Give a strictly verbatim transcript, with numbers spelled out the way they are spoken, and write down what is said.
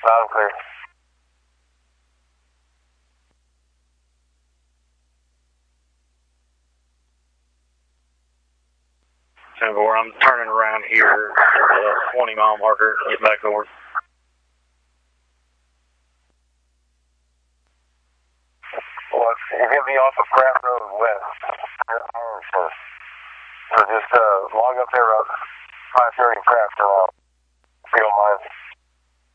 Loud and clear. ten four, I'm turning around here at the twenty mile marker, get back north. Well, you're going to be off of Pratt Road West. So just uh, log up there about five thirty.